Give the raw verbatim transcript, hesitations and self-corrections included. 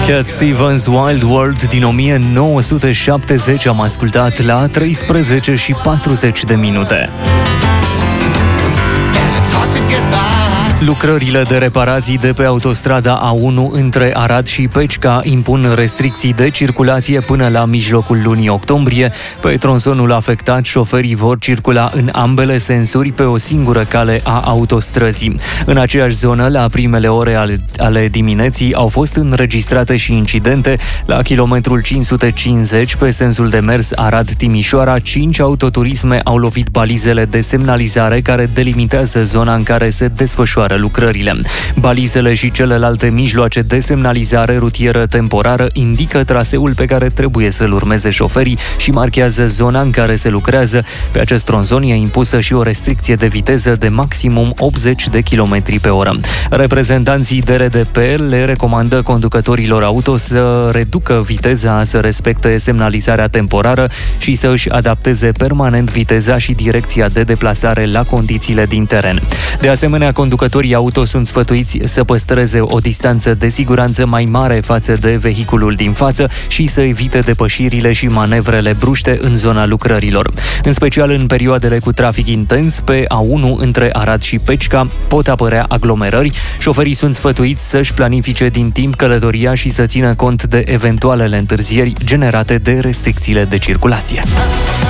Cat Stevens, Wild World din o mie nouă sute șaptezeci am ascultat la treisprezece și patruzeci de minute. Lucrările de reparații de pe autostrada A unu între Arad și Pecica impun restricții de circulație până la mijlocul lunii octombrie. Pe tronsonul afectat, șoferii vor circula în ambele sensuri pe o singură cale a autostrăzii. În aceeași zonă, la primele ore ale, ale dimineții, au fost înregistrate și incidente. La kilometrul cinci sute cincizeci, pe sensul de mers Arad-Timișoara, cinci autoturisme au lovit balizele de semnalizare care delimitează zona în care se desfășoară lucrările. Balizele și celelalte mijloace de semnalizare rutieră temporară indică traseul pe care trebuie să-l urmeze șoferii și marchează zona în care se lucrează. Pe acest tronson e impusă și o restricție de viteză de maximum optzeci de kilometri pe oră. Reprezentanții D R D P le recomandă conducătorilor auto să reducă viteza, să respecte semnalizarea temporară și să își adapteze permanent viteza și direcția de deplasare la condițiile din teren. De asemenea, conducătorii auto sunt sfătuiți să păstreze o distanță de siguranță mai mare față de vehiculul din față și să evite depășirile și manevrele bruște în zona lucrărilor. În special în perioadele cu trafic intens, pe A unu între Arad și Pecica pot apărea aglomerări. Șoferii sunt sfătuiți să-și planifice din timp călătoria și să țină cont de eventualele întârzieri generate de restricțiile de circulație.